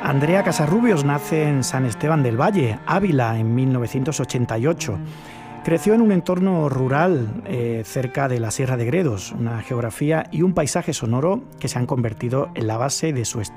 Andrea Casarrubios nace en San Esteban del Valle, Ávila, en 1988. Creció en un entorno rural cerca de la Sierra de Gredos, una geografía y un paisaje sonoro que se han convertido en la base de su estilo